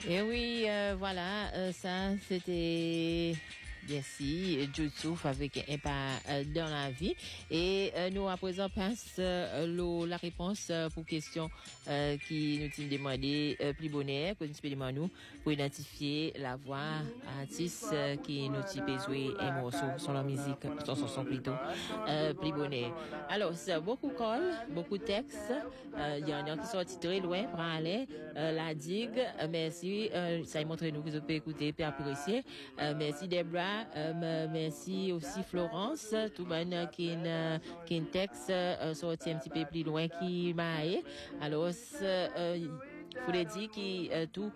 Et oui, voilà, ça c'était bien si Youtube avec un pas dans la vie. Et nous à présent passe la réponse pour question qui nous t'ont demandé plus bonheur que nous demander nous pour identifier la voix artiste qui nous t'y jouer un morceau sur la musique, sur son son plutôt plus bonheur. Alors c'est beaucoup call, beaucoup de textes. Il y en a qui sont titrés loin pour aller la digue. Merci, ça montre nous que vous pouvez écouter et apprécier. Merci Debra, merci aussi Florence, tout le monde qui un texte sorti un petit peu plus loin qui m'a. Alors faut le dire qui tout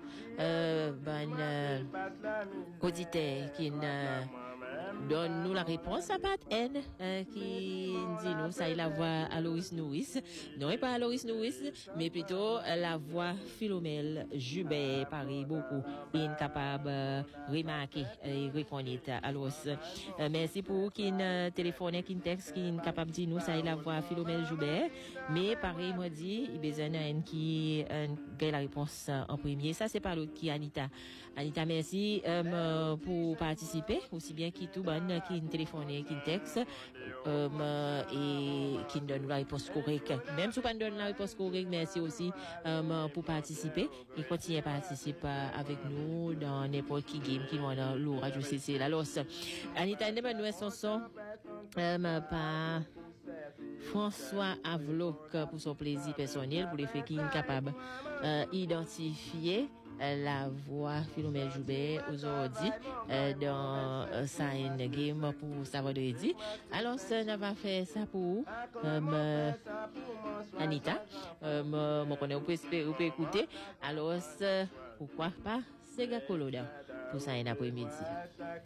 auditeur qui donne nous la réponse à Pat N qui dit nous ça est la voix à Loris Nouris, non pas à Loris Nouris mais plutôt la voix Philomèle Jubert Paris beaucoup incapable remarquer et reconnaître. Alors merci pour qui téléphone qui texte qui capable dire nous ça est la voix Philomèle Jubert mais pareil m'a dit il besoin d'un qui gagne la réponse en premier. Ça c'est pas l'autre qui Anita merci pour participer aussi bien qui tout bonne qui téléphone qui texte et qui donne la réponse correcte. Même si vous ne donne la réponse correcte, merci aussi pour participer et continuer à participer avec nous dans n'importe qui game qui va dans le radio CC. Alors Anita nous son par François Avloc pour son plaisir personnel pour les faits qui est capable identifier la voix Philomèle Joubert aujourd'hui dans Sign Game pour sa vendredi. Alors ça va faire ça pour Anita. Mon connaît on peut écouter. Alors pourquoi pas Sega Coloda pour Sign après-midi.